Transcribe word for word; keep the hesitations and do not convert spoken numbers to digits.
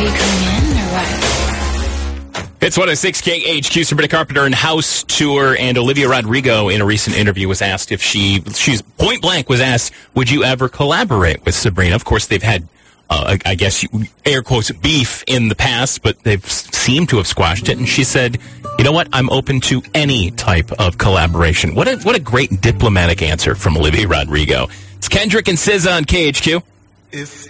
Are you coming in or what? It's one oh six K H Q. Sabrina Carpenter and House Tour, and Olivia Rodrigo in a recent interview was asked if she, she's point blank was asked, would you ever collaborate with Sabrina? Of course, they've had, uh, I guess, air quotes, beef in the past, but they've seemed to have squashed it. And she said, you know what? I'm open to any type of collaboration. What a, what a great diplomatic answer from Olivia Rodrigo. It's Kendrick and S Z A on K H Q. If